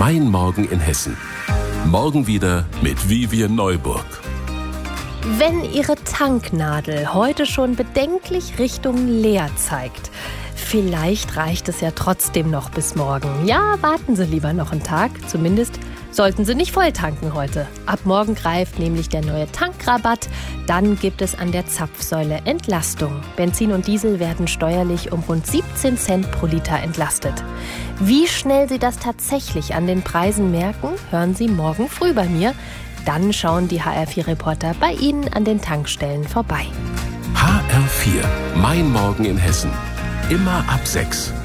Mein Morgen in Hessen. Morgen wieder mit Vivian Neuburg. Wenn Ihre Tanknadel heute schon bedenklich Richtung leer zeigt, vielleicht reicht es ja trotzdem noch bis morgen. Ja, warten Sie lieber noch einen Tag. Zumindest sollten Sie nicht voll tanken heute. Ab morgen greift nämlich der neue Tankrabatt. Dann gibt es an der Zapfsäule Entlastung. Benzin und Diesel werden steuerlich um rund 17 Cent pro Liter entlastet. Wie schnell Sie das tatsächlich an den Preisen merken, hören Sie morgen früh bei mir. Dann schauen die HR4-Reporter bei Ihnen an den Tankstellen vorbei. HR4, mein Morgen in Hessen. Immer ab 6.